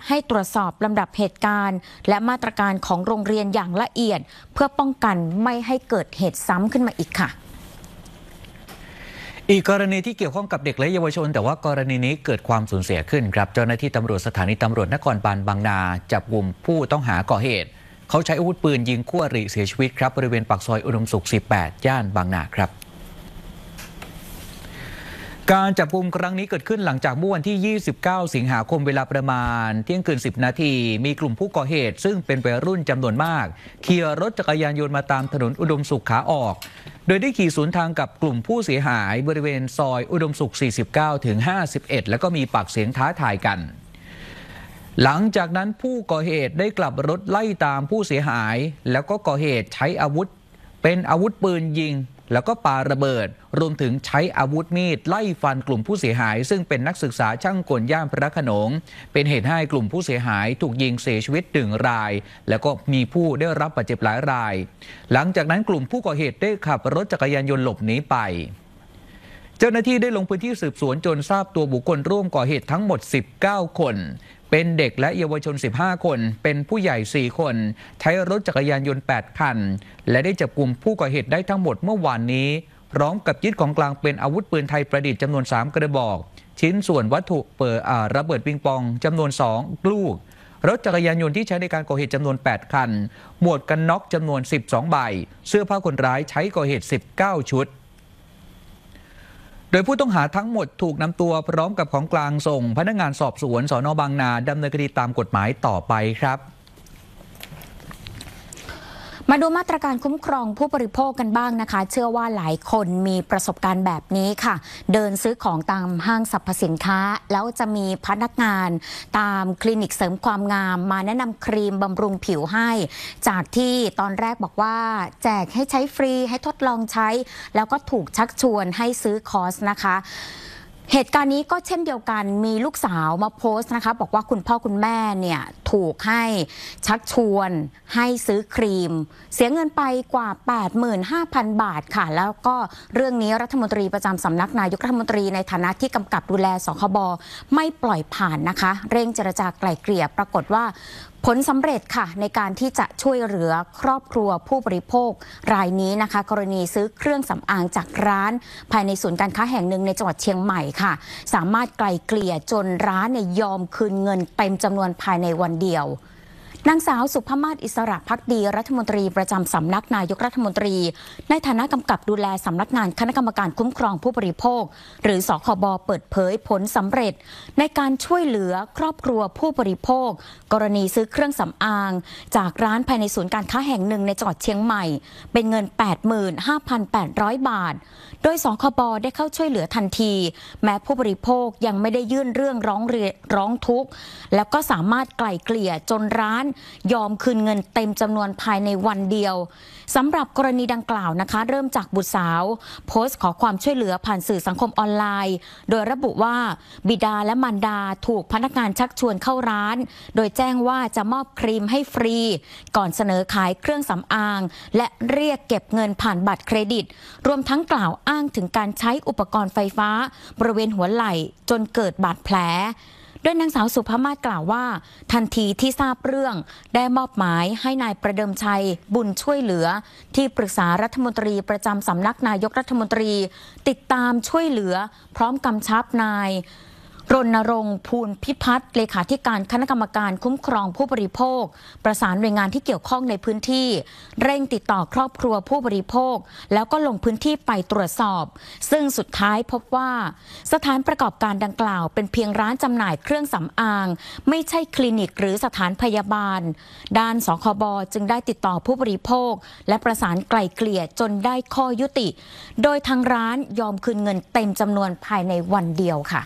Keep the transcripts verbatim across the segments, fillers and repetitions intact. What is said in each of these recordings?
ให้ตรวจสอบลำดับเหตุการณ์และมาตรการของโรงเรียนอย่างละเอียดเพื่อป้องกันไม่ให้เกิดเหตุซ้ำขึ้นมาอีกค่ะอีกกรณีที่เกี่ยวข้องกับเด็กและเยาวชนแต่ว่ากรณีนี้เกิดความสูญเสียขึ้นครับเจ้าหน้าที่ตำรวจสถานีตำรวจนครบาลบางนาจับกลุ่มผู้ต้องหาก่อเหตุเขาใช้อาวุธปืนยิงคู่อริเสียชีวิตครับบริเวณปากซอยอุดมสุขสิบแปดย่านบางนาครับการจับกุมครั้งนี้เกิดขึ้นหลังจากเมื่อวันที่ยี่สิบเก้าสิงหาคมเวลาประมาณเที่ยงคืนสิบนาทีมีกลุ่มผู้ก่อเหตุซึ่งเป็นวัยรุ่นจำนวนมากขี่รถจักรยานยนต์มาตามถนนอุดมสุขขาออกโดยได้ขี่สวนทางกับกลุ่มผู้เสียหายบริเวณซอยอุดมสุขสี่สิบเก้าถึงห้าสิบเอ็ดแล้วก็มีปากเสียงท้าทายกันหลังจากนั้นผู้ก่อเหตุได้กลับรถไล่ตามผู้เสียหายแล้วก็ก่อเหตุใช้อาวุธเป็นอาวุธปืนยิงแล้วก็ปาระเบิดรวมถึงใช้อาวุธมีดไล่ฟันกลุ่มผู้เสียหายซึ่งเป็นนักศึกษาช่างกลย่านพระโขนงเป็นเหตุให้กลุ่มผู้เสียหายถูกยิงเสียชีวิตหนึ่งรายแล้วก็มีผู้ได้รับบาดเจ็บหลายรายหลังจากนั้นกลุ่มผู้ก่อเหตุได้ขับรถจักรยานยนต์หลบหนีไปเจ้าหน้าที่ได้ลงพื้นที่สืบสวนจนทราบตัวบุคคลร่วมก่อเหตุทั้งหมดสิบเก้าคนเป็นเด็กและเยาวชนสิบห้าคนเป็นผู้ใหญ่สี่คนใช้รถจักรยานยนต์แปดคันและได้จับกลุ่มผู้ก่อเหตุได้ทั้งหมดเมื่อวานนี้พร้อมกับยึดของกลางเป็นอาวุธปืนไทยประดิษฐ์จำนวนสามกระบอกชิ้นส่วนวัตถุเปิดระเบิดปิงปองจำนวนสองลูกรถจักรยานยนต์ที่ใช้ในการก่อเหตุจำนวนแปดคันหมวกกันน็อกจำนวนสิบสองใบเสื้อผ้าคนร้ายใช้ก่อเหตุสิบเก้าชุดโดยผู้ต้องหาทั้งหมดถูกนำตัวพร้อมกับของกลางส่งพนักงานสอบสวนสน.บางนาดำเนินคดีตามกฎหมายต่อไปครับมาดูมาตรการคุ้มครองผู้บริโภคกันบ้างนะคะเชื่อว่าหลายคนมีประสบการณ์แบบนี้ค่ะเดินซื้อของตามห้างสรรพสินค้าแล้วจะมีพนักงานตามคลินิกเสริมความงามมาแนะนำครีมบำรุงผิวให้จากที่ตอนแรกบอกว่าแจกให้ใช้ฟรีให้ทดลองใช้แล้วก็ถูกชักชวนให้ซื้อคอร์สนะคะเหตุการณ์นี้ก็เช่นเดียวกันมีลูกสาวมาโพสต์นะคะบอกว่าคุณพ่อคุณแม่เนี่ยถูกให้ชักชวนให้ซื้อครีมเสียเงินไปกว่า แปดหมื่นห้าพัน บาทค่ะแล้วก็เรื่องนี้รัฐมนตรีประจำสำนักนายกรัฐมนตรีในฐานะที่กำกับดูแลสคบไม่ปล่อยผ่านนะคะเร่งเจรจาไกล่เกลี่ยปรากฏว่าผลสำเร็จค่ะในการที่จะช่วยเหลือครอบครัวผู้บริโภครายนี้นะคะกรณีซื้อเครื่องสำอางจากร้านภายในศูนย์การค้าแห่งหนึ่งในจังหวัดเชียงใหม่ค่ะสามารถไกล่เกลี่ยจนร้านเนี่ยยอมคืนเงินเต็มจำนวนภายในวันเดียวนางสาวสุภมาศอิสระภักดีรัฐมนตรีประจำสำนักนายกรัฐมนตรีในฐานะกำกับดูแลสำนักงานคณะกรรมการคุ้มครองผู้บริโภคหรือสคบเปิดเผยผลสำเร็จในการช่วยเหลือครอบครัวผู้บริโภคกรณีซื้อเครื่องสำอางจากร้านภายในศูนย์การค้าแห่งหนึ่งในจังหวัดเชียงใหม่เป็นเงิน แปดหมื่นห้าพันแปดร้อย บาทโดยสคบได้เข้าช่วยเหลือทันทีแม้ผู้บริโภคยังไม่ได้ยื่นเรื่องร้องเรียนร้องทุกข์แล้วก็สามารถไกล่เกลี่ยจนร้านยอมคืนเงินเต็มจำนวนภายในวันเดียวสำหรับกรณีดังกล่าวนะคะเริ่มจากบุตรสาวโพสต์ขอความช่วยเหลือผ่านสื่อสังคมออนไลน์โดยระบุว่าบิดาและมารดาถูกพนักงานชักชวนเข้าร้านโดยแจ้งว่าจะมอบครีมให้ฟรีก่อนเสนอขายเครื่องสำอางและเรียกเก็บเงินผ่านบัตรเครดิตรวมทั้งกล่าวอ้างถึงการใช้อุปกรณ์ไฟฟ้าบริเวณหัวไหล่จนเกิดบาดแผลโดยนางสาวสุภมาศกล่าวว่าทันทีที่ทราบเรื่องได้มอบหมายให้นายประเดิมชัยบุญช่วยเหลือที่ปรึกษารัฐมนตรีประจำสำนักนายกรัฐมนตรีติดตามช่วยเหลือพร้อมกำชับนายรณรงค์ภูลพิพัฒน์เลขาธิการคณะกรรมการคุ้มครองผู้บริโภคประสานหน่วยงานที่เกี่ยวข้องในพื้นที่เร่งติดต่อครอบครัวผู้บริโภคแล้วก็ลงพื้นที่ไปตรวจสอบซึ่งสุดท้ายพบว่าสถานประกอบการดังกล่าวเป็นเพียงร้านจำหน่ายเครื่องสำอางไม่ใช่คลินิกหรือสถานพยาบาลด้านสคบจึงได้ติดต่อผู้บริโภคและประสานไกล่เกลี่ยจนได้ข้อยุติโดยทางร้านยอมคืนเงินเต็มจำนวนภายในวันเดียวค่ะ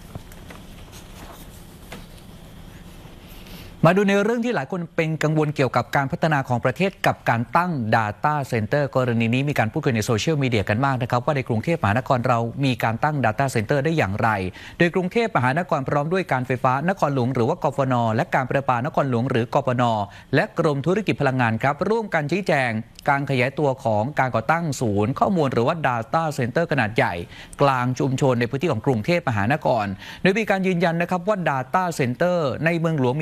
มาดูในเรื่องที่หลายคนเป็นกังวลเกี่ยวกับการพัฒนาของประเทศกับการตั้ง Data Center กรณีนี้มีการพูดคุยในโซเชียลมีเดียกันมากนะครับว่าในกรุงเทพมหานครเรามีการตั้ง Data Center ได้อย่างไรโดยกรุงเทพมหานครพร้อมด้วยการไฟฟ้านครหลวงหรือว่ากฟน.และการประปานครหลวงหรือกปน.และกรมธุรกิจพลังงานครับร่วมกันชี้แจงการขยายตัวของการก่อตั้งศูนย์ข้อมูลหรือว่า Data Center ขนาดใหญ่กลางชุมชนในพื้นที่ของกรุงเทพมหานครโดยมีการยืนยันนะครับว่า Data Center ในเมืองหลวง